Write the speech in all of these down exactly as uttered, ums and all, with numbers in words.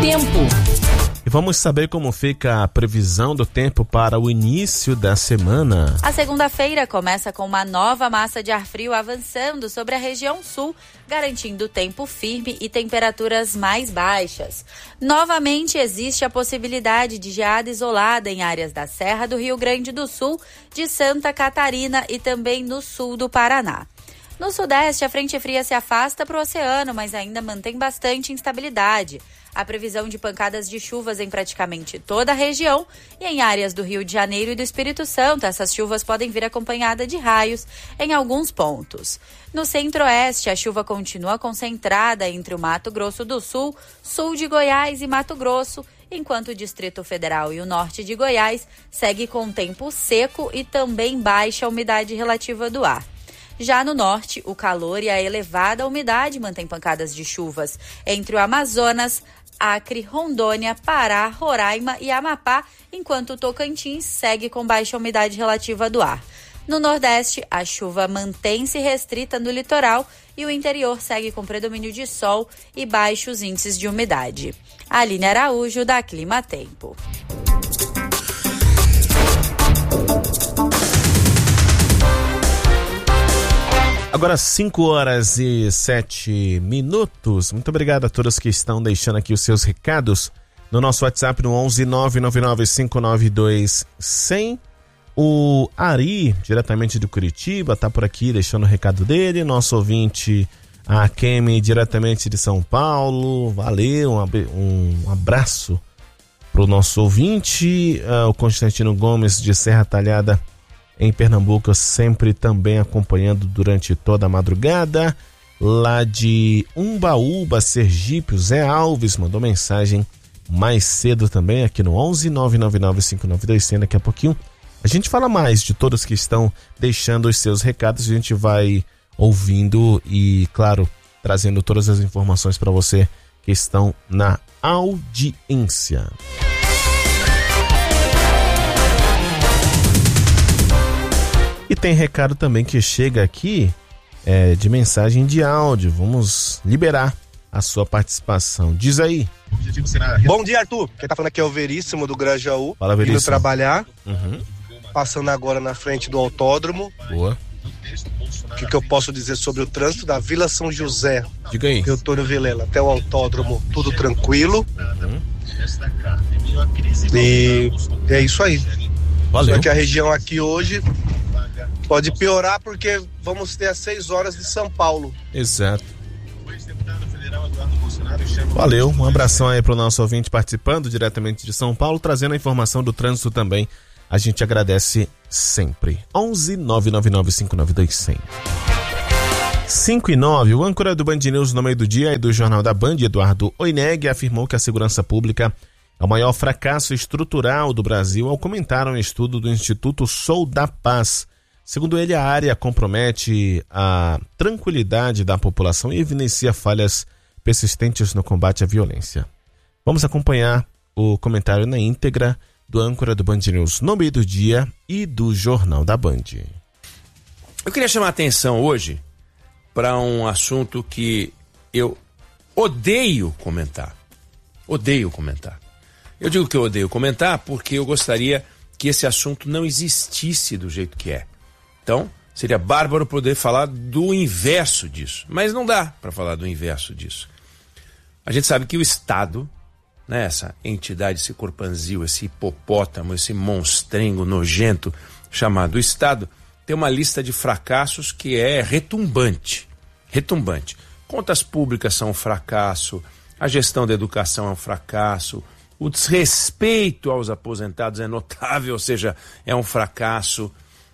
tempo. E vamos saber como fica a previsão do tempo para o início da semana. A segunda-feira começa com uma nova massa de ar frio avançando sobre a região sul, garantindo tempo firme e temperaturas mais baixas. Novamente existe a possibilidade de geada isolada em áreas da Serra do Rio Grande do Sul, de Santa Catarina e também no sul do Paraná. No sudeste, a frente fria se afasta para o oceano, mas ainda mantém bastante instabilidade. A previsão de pancadas de chuvas em praticamente toda a região e em áreas do Rio de Janeiro e do Espírito Santo, essas chuvas podem vir acompanhadas de raios em alguns pontos. No centro-oeste, a chuva continua concentrada entre o Mato Grosso do Sul, sul de Goiás e Mato Grosso, enquanto o Distrito Federal e o norte de Goiás segue com tempo seco e também baixa umidade relativa do ar. Já no norte, o calor e a elevada umidade mantêm pancadas de chuvas entre o Amazonas, Acre, Rondônia, Pará, Roraima e Amapá, enquanto o Tocantins segue com baixa umidade relativa do ar. No Nordeste, a chuva mantém-se restrita no litoral e o interior segue com predomínio de sol e baixos índices de umidade. Aline Araújo, da Clima Tempo. Agora cinco horas e sete minutos. Muito obrigado a todos que estão deixando aqui os seus recados no nosso WhatsApp no onze nove nove nove cinco nove dois zero zero. O Ari, diretamente de Curitiba, tá por aqui deixando o recado dele. Nosso ouvinte, a Kemi, diretamente de São Paulo. Valeu, um, um abraço pro nosso ouvinte. Uh, o Constantino Gomes, de Serra Talhada, em Pernambuco, sempre também acompanhando durante toda a madrugada. Lá de Umbaúba, Sergipe, o Zé Alves mandou mensagem mais cedo também aqui no onze nove nove nove cinco nove dois zero zero. Daqui a pouquinho a gente fala mais de todos que estão deixando os seus recados. A gente vai ouvindo e, claro, trazendo todas as informações para você que estão na audiência. E tem recado também que chega aqui é, de mensagem de áudio. Vamos liberar a sua participação. Diz aí. Bom dia, Arthur. Quem tá falando aqui é o Veríssimo do Grajaú. Fala, Veríssimo. Indo trabalhar. Uhum. Passando agora na frente do autódromo. Boa. O que, que eu posso dizer sobre o trânsito da Vila São José? Diga aí. Teotônio Vilela até o autódromo, tudo tranquilo. Uhum. E é isso aí. Valeu. Só que a região aqui hoje pode piorar porque vamos ter às seis horas de São Paulo. Exato. Valeu, um abração aí pro nosso ouvinte participando diretamente de São Paulo, trazendo a informação do trânsito também. A gente agradece sempre. onze nove nove nove cinco nove dois zero zero. cinco e nove, o âncora do Band News no meio do dia e do Jornal da Band, Eduardo Oineg, afirmou que a segurança pública é o maior fracasso estrutural do Brasil ao comentar um estudo do Instituto Sou da Paz. Segundo ele, a área compromete a tranquilidade da população e evidencia falhas persistentes no combate à violência. Vamos acompanhar o comentário na íntegra do âncora do Band News no meio do dia e do Jornal da Band. Eu queria chamar a atenção hoje para um assunto que eu odeio comentar. Odeio comentar. Eu digo que eu odeio comentar porque eu gostaria que esse assunto não existisse do jeito que é. Então, seria bárbaro poder falar do inverso disso. Mas não dá para falar do inverso disso. A gente sabe que o Estado, né, essa entidade, esse corpanzil, esse hipopótamo, esse monstrengo nojento chamado Estado, tem uma lista de fracassos que é retumbante. Retumbante. Contas públicas são um fracasso, a gestão da educação é um fracasso, o desrespeito aos aposentados é notável, ou seja, é um fracasso.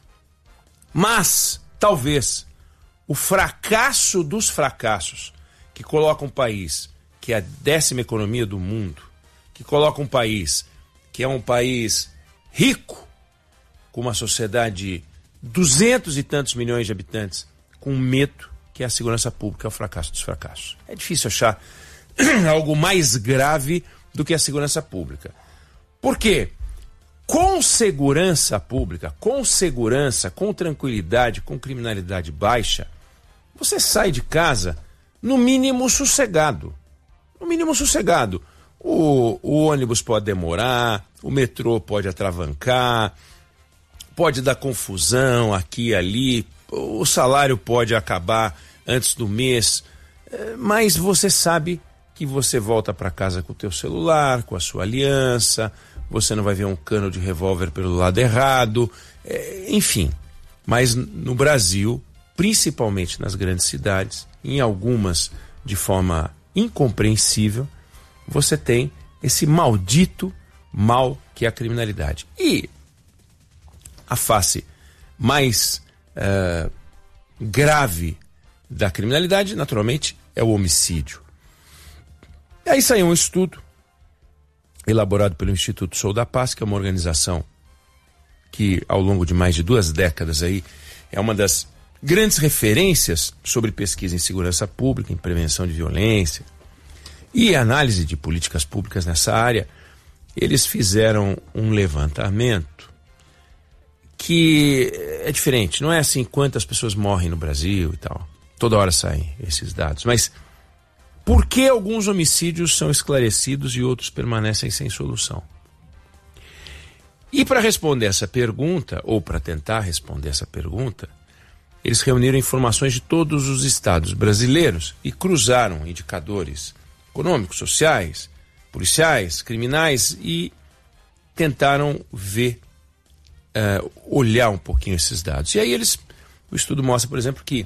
Mas, talvez, o fracasso dos fracassos, que coloca um país que é a décima economia do mundo, que coloca um país que é um país rico, com uma sociedade de duzentos e tantos milhões de habitantes, com medo, que é a segurança pública, é o fracasso dos fracassos. É difícil achar algo mais grave do que a segurança pública. Por quê? Com segurança pública, com segurança, com tranquilidade, com criminalidade baixa, você sai de casa no mínimo sossegado. No mínimo sossegado. O, o ônibus pode demorar, o metrô pode atravancar, pode dar confusão aqui e ali, o salário pode acabar antes do mês, mas você sabe que você volta para casa com o teu celular, com a sua aliança, você não vai ver um cano de revólver pelo lado errado, é, enfim. Mas no Brasil, principalmente nas grandes cidades, em algumas de forma incompreensível, você tem esse maldito mal que é a criminalidade. E a face mais uh, grave da criminalidade, naturalmente, é o homicídio. E aí saiu um estudo elaborado pelo Instituto Sou da Paz, que é uma organização que ao longo de mais de duas décadas aí é uma das grandes referências sobre pesquisa em segurança pública, em prevenção de violência e análise de políticas públicas nessa área. Eles fizeram um levantamento que é diferente, não é assim quantas pessoas morrem no Brasil e tal, toda hora saem esses dados, mas por que alguns homicídios são esclarecidos e outros permanecem sem solução? E para responder essa pergunta, ou para tentar responder essa pergunta, eles reuniram informações de todos os estados brasileiros e cruzaram indicadores econômicos, sociais, policiais, criminais e tentaram ver, uh, olhar um pouquinho esses dados. E aí eles, o estudo mostra, por exemplo, que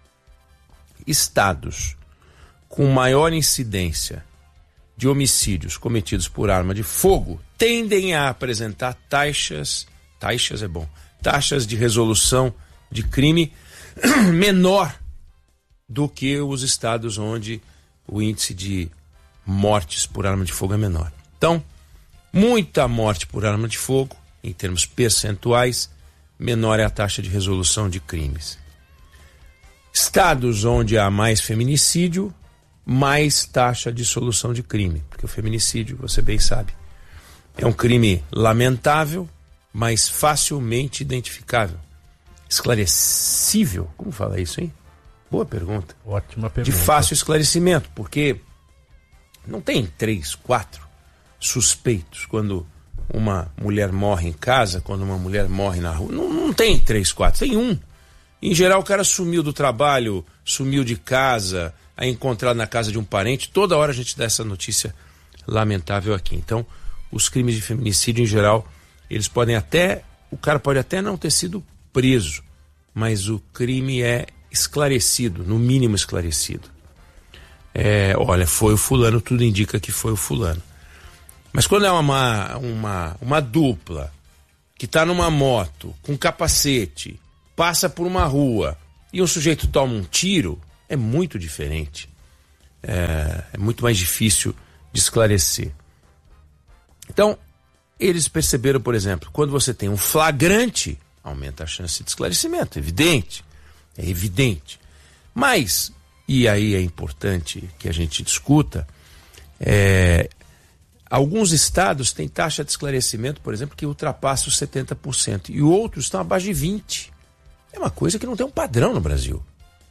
estados com maior incidência de homicídios cometidos por arma de fogo tendem a apresentar taxas, taxas é bom, taxas de resolução de crime menor do que os estados onde o índice de mortes por arma de fogo é menor. Então, muita morte por arma de fogo, em termos percentuais, menor é a taxa de resolução de crimes. Estados onde há mais feminicídio, mais taxa de solução de crime, porque o feminicídio, você bem sabe, é um crime lamentável, mas facilmente identificável, esclarecível. Como fala isso, hein? Boa pergunta. Ótima pergunta. De fácil esclarecimento, porque não tem três, quatro suspeitos quando uma mulher morre em casa, quando uma mulher morre na rua. Não, não tem três, quatro, tem um. Em geral, o cara sumiu do trabalho, sumiu de casa, é encontrado na casa de um parente. Toda hora a gente dá essa notícia lamentável aqui. Então, os crimes de feminicídio, em geral, eles podem até, o cara pode até não ter sido preso, mas o crime é esclarecido, no mínimo esclarecido. É, olha, foi o fulano, tudo indica que foi o fulano. Mas quando é uma, uma, uma dupla que está numa moto, com capacete, passa por uma rua e um sujeito toma um tiro, é muito diferente. É, é muito mais difícil de esclarecer. Então, eles perceberam, por exemplo, quando você tem um flagrante, aumenta a chance de esclarecimento, é evidente, é evidente. Mas, e aí é importante que a gente discuta, é, alguns estados têm taxa de esclarecimento, por exemplo, que ultrapassa os setenta por cento e outros estão abaixo de vinte por cento. É uma coisa que não tem um padrão no Brasil.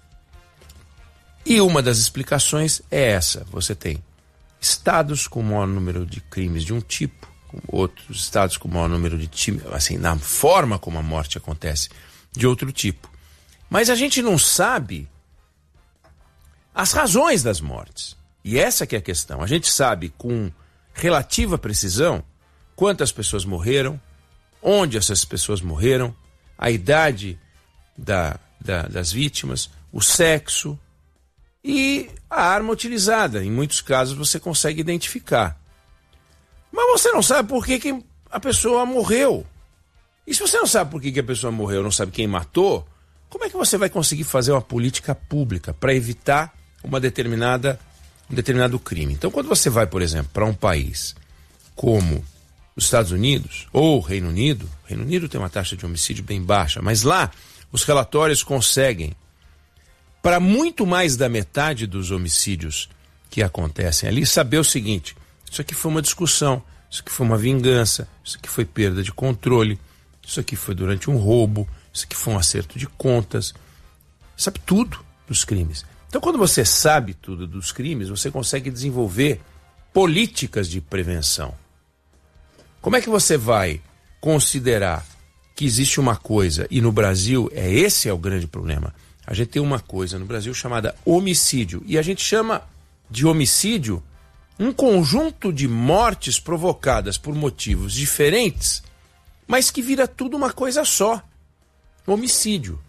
E uma das explicações é essa. Você tem estados com maior número de crimes de um tipo, outros estados com maior número de time, assim, na forma como a morte acontece, de outro tipo. Mas a gente não sabe as razões das mortes. E essa que é a questão. A gente sabe com relativa precisão quantas pessoas morreram, onde essas pessoas morreram, a idade da, da, das vítimas, o sexo e a arma utilizada. Em muitos casos você consegue identificar. Mas você não sabe por que, que a pessoa morreu. E se você não sabe por que, que a pessoa morreu, não sabe quem matou, como é que você vai conseguir fazer uma política pública para evitar uma determinada, um determinado crime? Então, quando você vai, por exemplo, para um país como os Estados Unidos ou o Reino Unido, o Reino Unido tem uma taxa de homicídio bem baixa, mas lá os relatórios conseguem, para muito mais da metade dos homicídios que acontecem ali, saber o seguinte: isso aqui foi uma discussão, isso aqui foi uma vingança, isso aqui foi perda de controle, isso aqui foi durante um roubo, isso aqui foi um acerto de contas. Sabe tudo dos crimes. Então, quando você sabe tudo dos crimes, você consegue desenvolver políticas de prevenção. Como é que você vai considerar que existe uma coisa, e no Brasil, é esse é o grande problema, a gente tem uma coisa no Brasil chamada homicídio, e a gente chama de homicídio um conjunto de mortes provocadas por motivos diferentes, mas que vira tudo uma coisa só, homicídio.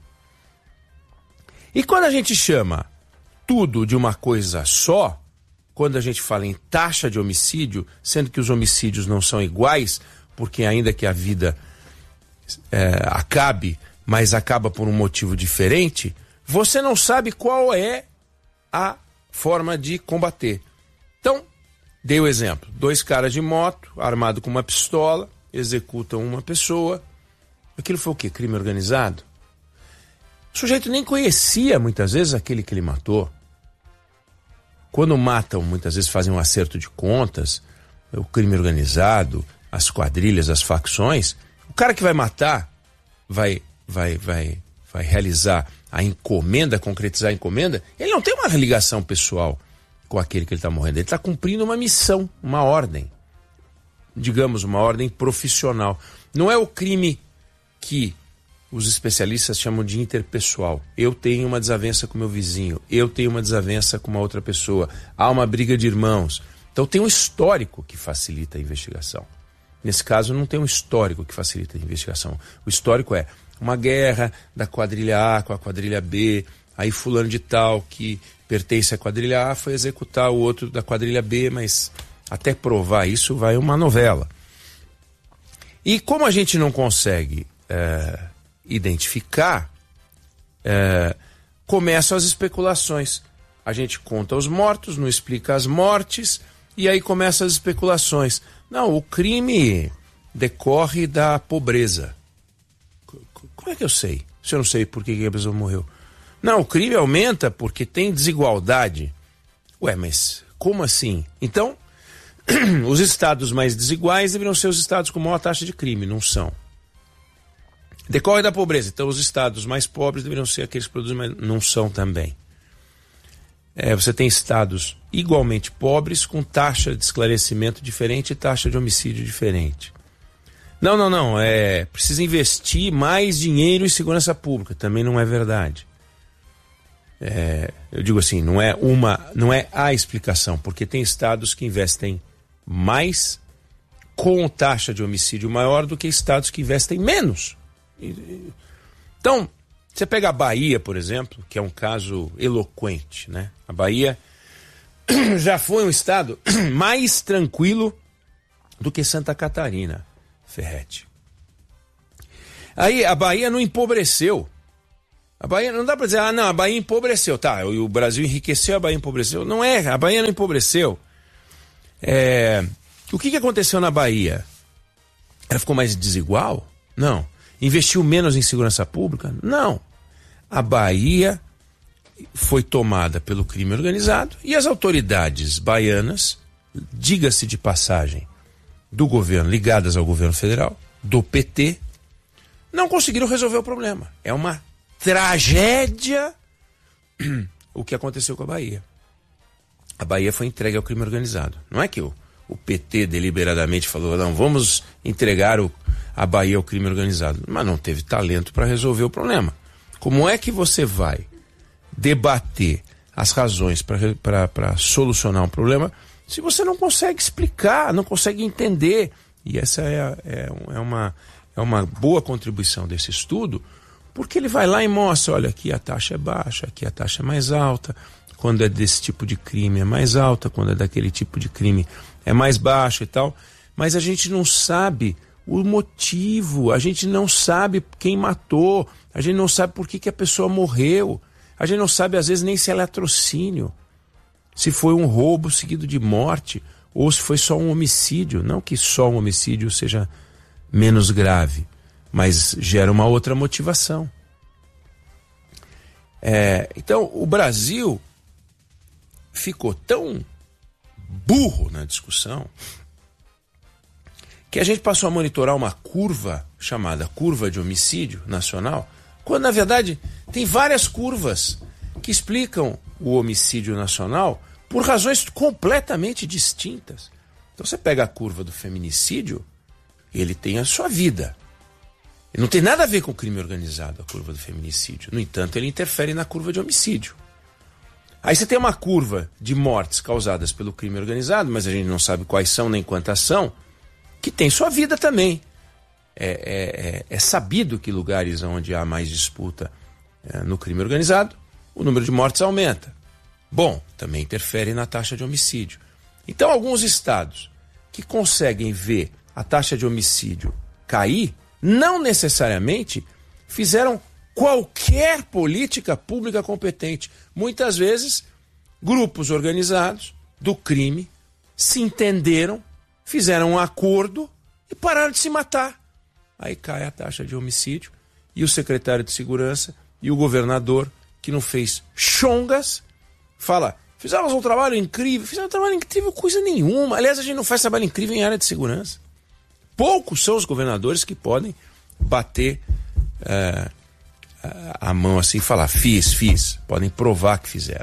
E quando a gente chama tudo de uma coisa só, quando a gente fala em taxa de homicídio, sendo que os homicídios não são iguais, porque ainda que a vida é, acabe, mas acaba por um motivo diferente, você não sabe qual é a forma de combater. Então, dei o exemplo, dois caras de moto, armado com uma pistola, executam uma pessoa. Aquilo foi o quê? Crime organizado? O sujeito nem conhecia, muitas vezes, aquele que ele matou. Quando matam, muitas vezes fazem um acerto de contas, o crime organizado, as quadrilhas, as facções. O cara que vai matar, vai, vai, vai, vai realizar a encomenda, concretizar a encomenda, ele não tem uma ligação pessoal com aquele que ele está morrendo. Ele está cumprindo uma missão, uma ordem. Digamos, uma ordem profissional. Não é o crime que os especialistas chamam de interpessoal. Eu tenho uma desavença com meu vizinho, eu tenho uma desavença com uma outra pessoa, há uma briga de irmãos. Então tem um histórico que facilita a investigação. Nesse caso não tem um histórico que facilita a investigação. O histórico é uma guerra da quadrilha A com a quadrilha B, aí fulano de tal que pertence à quadrilha A foi executar o outro da quadrilha B, mas até provar isso vai uma novela. E como a gente não consegue é, identificar, é, começam as especulações. A gente conta os mortos, não explica as mortes, e aí começam as especulações. Não, o crime decorre da pobreza. Como é que eu sei? Se eu não sei por que a pessoa morreu. Não, o crime aumenta porque tem desigualdade. Ué, mas como assim? Então, os estados mais desiguais deveriam ser os estados com maior taxa de crime, não são. Decorre da pobreza, então os estados mais pobres deveriam ser aqueles que produzem, mas não são também. É, você tem estados igualmente pobres com taxa de esclarecimento diferente e taxa de homicídio diferente. Não, não, não, é, precisa investir mais dinheiro em segurança pública, também não é verdade. É, eu digo assim, não é uma, não é a explicação, porque tem estados que investem mais com taxa de homicídio maior do que estados que investem menos. Então, você pega a Bahia, por exemplo, que é um caso eloquente, né? A Bahia já foi um estado mais tranquilo do que Santa Catarina, Ferretti. Aí a Bahia não empobreceu. A Bahia, não dá para dizer, ah, não, a Bahia empobreceu. Tá, o Brasil enriqueceu, a Bahia empobreceu. Não é, a Bahia não empobreceu. É, o que, que aconteceu na Bahia? Ela ficou mais desigual? Não. Investiu menos em segurança pública? Não. A Bahia foi tomada pelo crime organizado e as autoridades baianas, diga-se de passagem, do governo, ligadas ao governo federal, do P T, não conseguiram resolver o problema. É uma tragédia o que aconteceu com a Bahia. A Bahia foi entregue ao crime organizado. Não é que o, o P T deliberadamente falou, não, vamos entregar o, a Bahia ao crime organizado. Mas não teve talento para resolver o problema. Como é que você vai debater as razões para solucionar um problema se você não consegue explicar, não consegue entender? E essa é, a, é, é, uma, é uma boa contribuição desse estudo, porque ele vai lá e mostra, olha, aqui a taxa é baixa, aqui a taxa é mais alta, quando é desse tipo de crime é mais alta, quando é daquele tipo de crime é mais baixa e tal, mas a gente não sabe o motivo, a gente não sabe quem matou, a gente não sabe por que, que a pessoa morreu, a gente não sabe às vezes nem se é latrocínio, se foi um roubo seguido de morte, ou se foi só um homicídio. Não que só um homicídio seja menos grave, mas gera uma outra motivação. É, então, o Brasil ficou tão burro na discussão que a gente passou a monitorar uma curva chamada curva de homicídio nacional, quando na verdade tem várias curvas que explicam o homicídio nacional, por razões completamente distintas. Então você pega a curva do feminicídio, ele tem a sua vida. Ele não tem nada a ver com o crime organizado, a curva do feminicídio. No entanto, ele interfere na curva de homicídio. Aí você tem uma curva de mortes causadas pelo crime organizado, mas a gente não sabe quais são nem quantas são, que tem sua vida também. É, é, é, é sabido que lugares onde há mais disputa é, no crime organizado, o número de mortes aumenta. Bom, também interfere na taxa de homicídio. Então, alguns estados que conseguem ver a taxa de homicídio cair, não necessariamente fizeram qualquer política pública competente. Muitas vezes, grupos organizados do crime se entenderam, fizeram um acordo e pararam de se matar. Aí cai a taxa de homicídio e o secretário de segurança e o governador, que não fez chongas, fala, fizemos um trabalho incrível. Fizemos um trabalho incrível, coisa nenhuma. Aliás, a gente não faz trabalho incrível em área de segurança. Poucos são os governadores que podem bater é, a mão assim e falar, fiz, fiz. Podem provar que fizeram.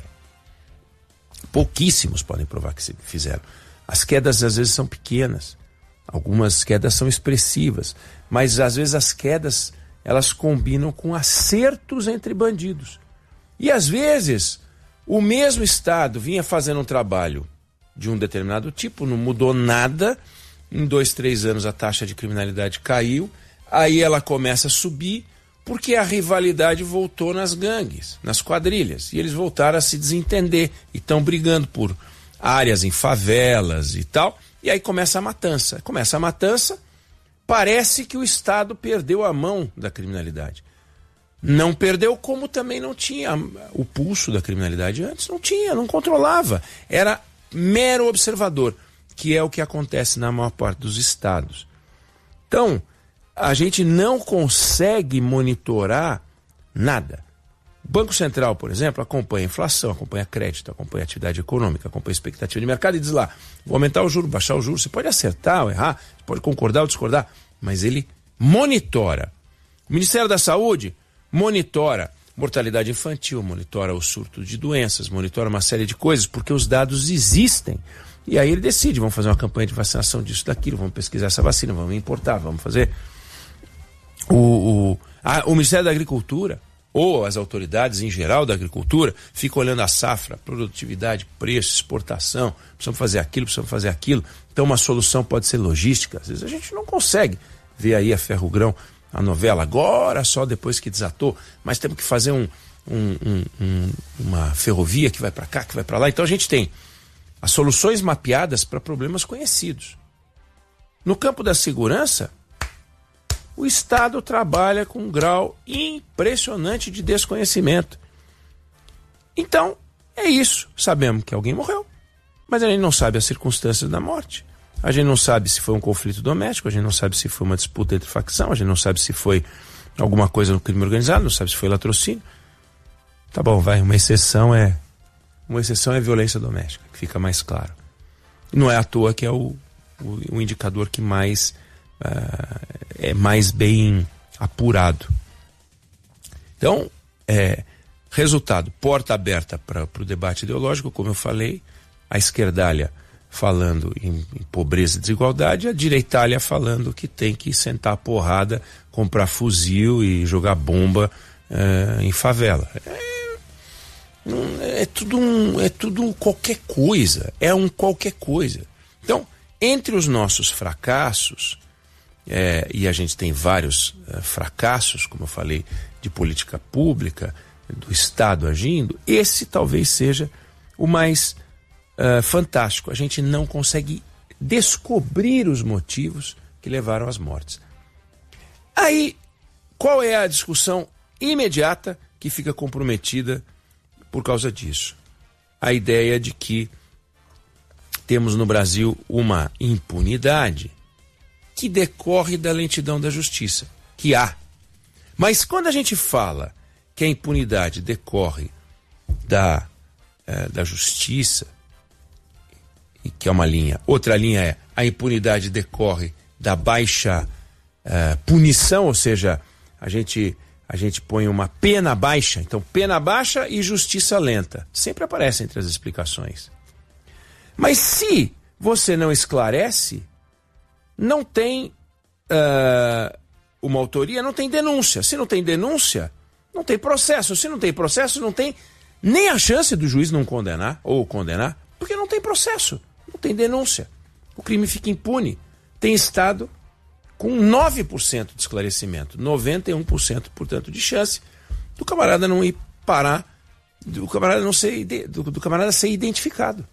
Pouquíssimos podem provar que fizeram. As quedas às vezes são pequenas. Algumas quedas são expressivas. Mas às vezes as quedas, elas combinam com acertos entre bandidos. E às vezes o mesmo estado vinha fazendo um trabalho de um determinado tipo, não mudou nada. Em dois, três anos a taxa de criminalidade caiu. Aí ela começa a subir porque a rivalidade voltou nas gangues, nas quadrilhas. E eles voltaram a se desentender e estão brigando por áreas em favelas e tal. E aí começa a matança. Começa a matança, parece que o Estado perdeu a mão da criminalidade. Não perdeu, como também não tinha o pulso da criminalidade antes. Não tinha, não controlava. Era mero observador, que é o que acontece na maior parte dos estados. Então, a gente não consegue monitorar nada. O Banco Central, por exemplo, acompanha a inflação, acompanha crédito, acompanha a atividade econômica, acompanha a expectativa de mercado e diz lá, vou aumentar o juro, baixar o juro. Você pode acertar ou errar, você pode concordar ou discordar, mas ele monitora. O Ministério da Saúde monitora mortalidade infantil, monitora o surto de doenças, monitora uma série de coisas, porque os dados existem. E aí ele decide, vamos fazer uma campanha de vacinação disso, daquilo, vamos pesquisar essa vacina, vamos importar, vamos fazer... O, o, a, o Ministério da Agricultura, ou as autoridades em geral da agricultura, ficam olhando a safra, produtividade, preço, exportação, precisamos fazer aquilo, precisamos fazer aquilo. Então uma solução pode ser logística. Às vezes a gente não consegue ver aí a Ferrogrão, a novela, agora só depois que desatou, mas temos que fazer um, um, um, um, uma ferrovia que vai para cá, que vai para lá. Então a gente tem as soluções mapeadas para problemas conhecidos. No campo da segurança, o Estado trabalha com um grau impressionante de desconhecimento. Então, é isso. Sabemos que alguém morreu, mas a gente não sabe as circunstâncias da morte. A gente não sabe se foi um conflito doméstico, a gente não sabe se foi uma disputa entre facção, a gente não sabe se foi alguma coisa no crime organizado, não sabe se foi latrocínio. Tá bom, vai, uma exceção é uma exceção é violência doméstica, que fica mais claro. E não é à toa que é o, o, o indicador que mais... Uh, é mais bem apurado. Então, é, resultado, porta aberta para o debate ideológico, como eu falei, a esquerdalha falando em, em pobreza e desigualdade, a direitalha falando que tem que sentar a porrada, comprar fuzil e jogar bomba uh, em favela. É, é, tudo um, é tudo um qualquer coisa, é um qualquer coisa. Então, entre os nossos fracassos, É, e a gente tem vários uh, fracassos, como eu falei, de política pública, do Estado agindo, esse talvez seja o mais uh, fantástico. A gente não consegue descobrir os motivos que levaram às mortes. Aí, qual é a discussão imediata que fica comprometida por causa disso? A ideia de que temos no Brasil uma impunidade que decorre da lentidão da justiça, que há. Mas quando a gente fala que a impunidade decorre da, eh, da justiça, e que é uma linha, outra linha é a impunidade decorre da baixa eh, punição, ou seja, a gente, a gente põe uma pena baixa, então pena baixa e justiça lenta. Sempre aparece entre as explicações. Mas se você não esclarece, não tem uh, uma autoria, não tem denúncia. Se não tem denúncia, não tem processo. Se não tem processo, não tem nem a chance do juiz não condenar ou condenar, porque não tem processo, não tem denúncia. O crime fica impune. Tem Estado com nove por cento de esclarecimento, noventa e um por cento, portanto, de chance do camarada não ir parar, do camarada não ser, do, do camarada ser identificado.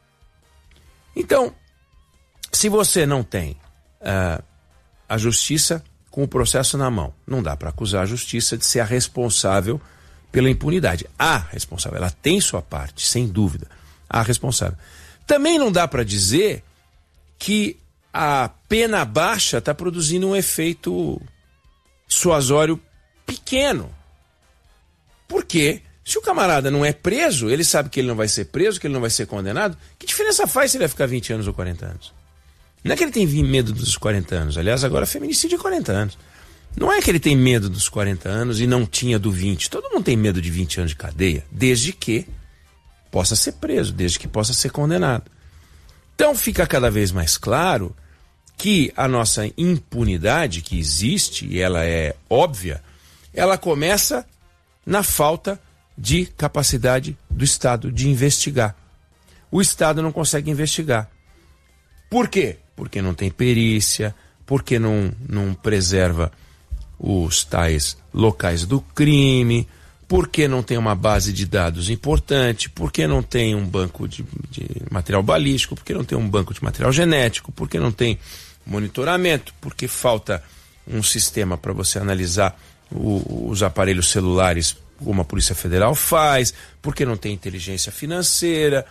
Então, se você não tem uh, a justiça com o processo na mão, não dá para acusar a justiça de ser a responsável pela impunidade. A responsável, ela tem sua parte, sem dúvida, a responsável. Também não dá para dizer que a pena baixa está produzindo um efeito suasório pequeno. Por quê? Se o camarada não é preso, ele sabe que ele não vai ser preso, que ele não vai ser condenado, que diferença faz se ele vai ficar vinte anos ou quarenta anos? Não é que ele tem medo dos quarenta anos, aliás, agora feminicídio é quarenta anos. Não é que ele tem medo dos quarenta anos e não tinha do vinte. Todo mundo tem medo de vinte anos de cadeia, desde que possa ser preso, desde que possa ser condenado. Então fica cada vez mais claro que a nossa impunidade, que existe, e ela é óbvia, ela começa na falta de capacidade do Estado de investigar. O Estado não consegue investigar. Por quê? Porque não tem perícia, porque não, não preserva os tais locais do crime, porque não tem uma base de dados importante, porque não tem um banco de, de material balístico, porque não tem um banco de material genético, porque não tem monitoramento, porque falta um sistema para você analisar o, os aparelhos celulares como a Polícia Federal faz, porque não tem inteligência financeira,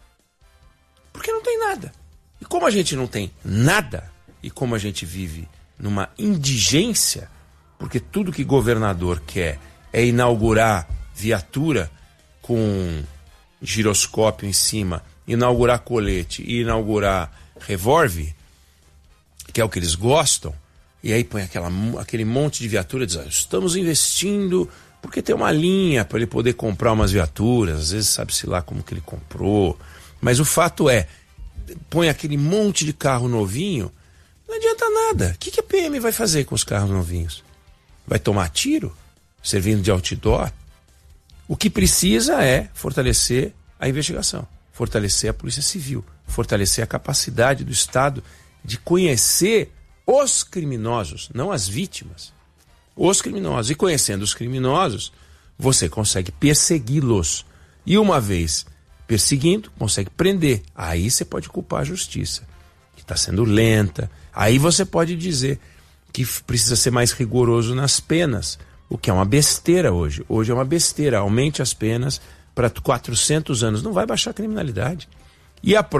porque não tem nada. E como a gente não tem nada, e como a gente vive numa indigência, porque tudo que governador quer é inaugurar viatura com giroscópio em cima, inaugurar colete e inaugurar revólver, que é o que eles gostam, e aí põe aquela, aquele monte de viatura e diz, ah, estamos investindo porque tem uma linha para ele poder comprar umas viaturas, às vezes sabe-se lá como que ele comprou, mas o fato é, põe aquele monte de carro novinho, não adianta nada. O que, que a P M vai fazer com os carros novinhos? Vai tomar tiro? Servindo de outdoor? O que precisa é fortalecer a investigação, fortalecer a Polícia Civil, fortalecer a capacidade do Estado de conhecer os criminosos, não as vítimas. Os criminosos. E conhecendo os criminosos, você consegue persegui-los. E uma vez perseguindo, consegue prender. Aí você pode culpar a justiça, que está sendo lenta. Aí você pode dizer que precisa ser mais rigoroso nas penas, o que é uma besteira hoje. Hoje é uma besteira. Aumente as penas para quatrocentos anos. Não vai baixar a criminalidade. E a